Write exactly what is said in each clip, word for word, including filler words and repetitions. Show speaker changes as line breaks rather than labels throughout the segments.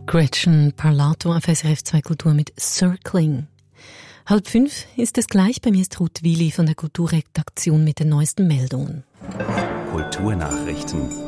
Gretchen Parlato auf S R F zwei Kultur mit Circling. Halb fünf ist es gleich. Bei mir ist Ruth Willi von der Kulturredaktion mit den neuesten Meldungen.
Kulturnachrichten.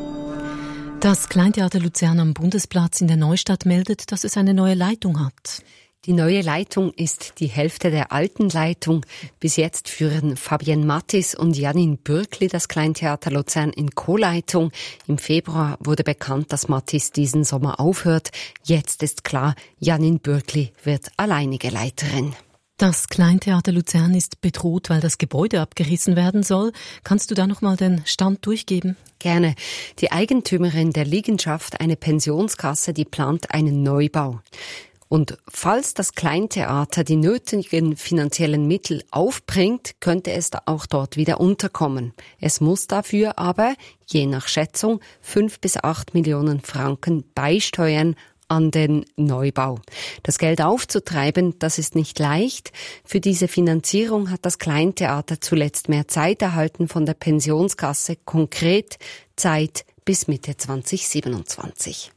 Das Kleintheater Luzern am Bundesplatz in der Neustadt meldet, dass es eine neue Leitung hat.
Die neue Leitung ist die Hälfte der alten Leitung. Bis jetzt führen Fabienne Mattis und Janine Bürkli das Kleintheater Luzern in Co-Leitung. Im Februar wurde bekannt, dass Mattis diesen Sommer aufhört. Jetzt ist klar, Janine Bürkli wird alleinige Leiterin.
Das Kleintheater Luzern ist bedroht, weil das Gebäude abgerissen werden soll. Kannst du da noch mal den Stand durchgeben?
Gerne. Die Eigentümerin der Liegenschaft, eine Pensionskasse, die plant einen Neubau. Und falls das Kleintheater die nötigen finanziellen Mittel aufbringt, könnte es auch dort wieder unterkommen. Es muss dafür aber, je nach Schätzung, fünf bis acht Millionen Franken beisteuern an den Neubau. Das Geld aufzutreiben, das ist nicht leicht. Für diese Finanzierung hat das Kleintheater zuletzt mehr Zeit erhalten von der Pensionskasse, konkret Zeit bis Mitte zwanzig siebenundzwanzig.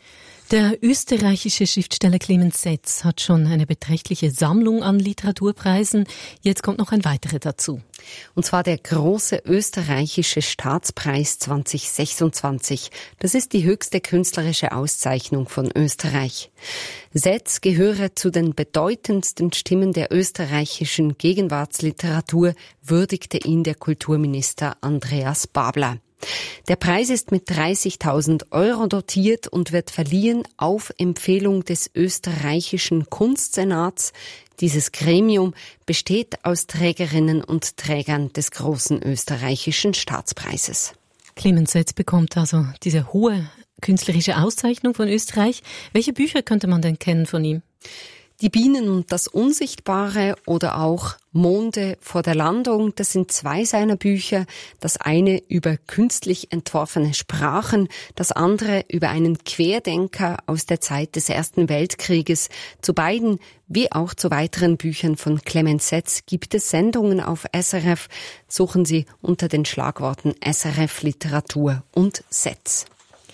Der österreichische Schriftsteller Clemens Setz hat schon eine beträchtliche Sammlung an Literaturpreisen. Jetzt kommt noch ein weiterer dazu.
Und zwar der große österreichische Staatspreis zwanzig sechsundzwanzig. Das ist die höchste künstlerische Auszeichnung von Österreich. Setz gehöre zu den bedeutendsten Stimmen der österreichischen Gegenwartsliteratur, würdigte ihn der Kulturminister Andreas Babler. Der Preis ist mit dreißigtausend Euro dotiert und wird verliehen auf Empfehlung des österreichischen Kunstsenats. Dieses Gremium besteht aus Trägerinnen und Trägern des großen österreichischen Staatspreises.
Clemens Setz bekommt also diese hohe künstlerische Auszeichnung von Österreich. Welche Bücher könnte man denn kennen von ihm?
Die Bienen und das Unsichtbare oder auch Monde vor der Landung, das sind zwei seiner Bücher. Das eine über künstlich entworfene Sprachen, das andere über einen Querdenker aus der Zeit des Ersten Weltkrieges. Zu beiden wie auch zu weiteren Büchern von Clemens Setz gibt es Sendungen auf S R F. Suchen Sie unter den Schlagworten S R F Literatur und Setz.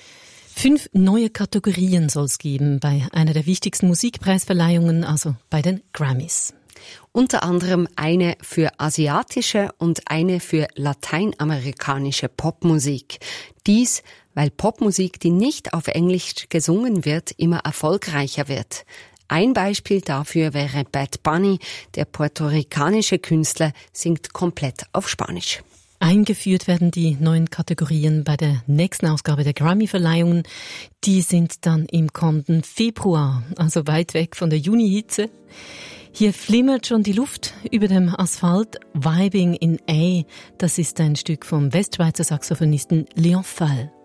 Fünf neue Kategorien soll es geben bei einer der wichtigsten Musikpreisverleihungen, also bei den Grammys.
Unter anderem eine für asiatische und eine für lateinamerikanische Popmusik. Dies, weil Popmusik, die nicht auf Englisch gesungen wird, immer erfolgreicher wird. Ein Beispiel dafür wäre Bad Bunny, der puerto-ricanische Künstler singt komplett auf Spanisch.
Eingeführt werden die neuen Kategorien bei der nächsten Ausgabe der Grammy-Verleihungen. Die sind dann im kommenden Februar, also weit weg von der Junihitze. Hier flimmert schon die Luft über dem Asphalt. Vibing in A, das ist ein Stück vom Westschweizer Saxophonisten Leon Fall.